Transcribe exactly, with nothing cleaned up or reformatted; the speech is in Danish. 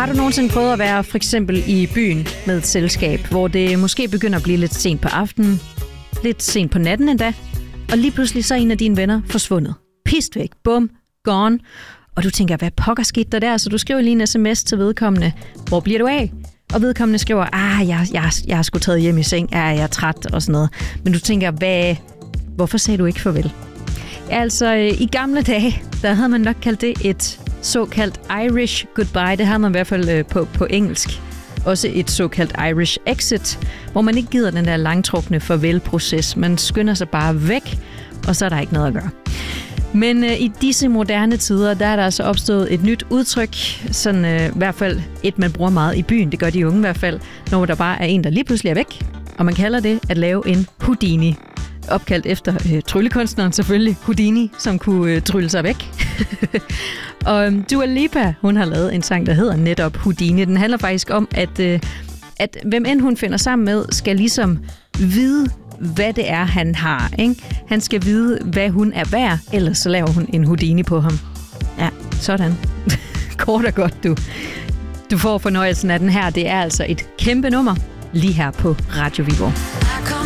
Har du nogensinde prøvet at være for eksempel i byen med et selskab, hvor det måske begynder at blive lidt sent på aftenen, lidt sent på natten endda, og lige pludselig så er en af dine venner forsvundet. Pist væk, bum, gone. Og du tænker, hvad pokker skete der der? Så du skriver lige en sms til vedkommende. Hvor bliver du af? Og vedkommende skriver, ah, jeg, jeg, jeg har sgu taget hjem i seng, ja, jeg er træt og sådan noget. Men du tænker, hvad, hvorfor sagde du ikke farvel? Altså, i gamle dage, der havde man nok kaldt det et såkaldt Irish goodbye. Det havde man i hvert fald på, på engelsk. Også et såkaldt Irish exit, hvor man ikke gider den der langtrukne farvelproces. Man skynder sig bare væk, og så er der ikke noget at gøre. Men øh, i disse moderne tider, der er der altså opstået et nyt udtryk, sådan øh, i hvert fald et, man bruger meget i byen, det gør de unge i hvert fald, når der bare er en, der lige pludselig er væk, og man kalder det at lave en Houdini. Opkaldt efter øh, tryllekunstneren selvfølgelig, Houdini, som kunne øh, trylle sig væk. Og øh, Dua Lipa, hun har lavet en sang, der hedder netop Houdini. Den handler faktisk om, at, øh, at hvem end hun finder sammen med, skal ligesom vide, hvad det er, han har. Ikke? Han skal vide, hvad hun er værd, ellers så laver hun en Houdini på ham. Ja, sådan. Kort og godt, du. Du får fornøjelsen af den her. Det er altså et kæmpe nummer, lige her på Radio Viborg.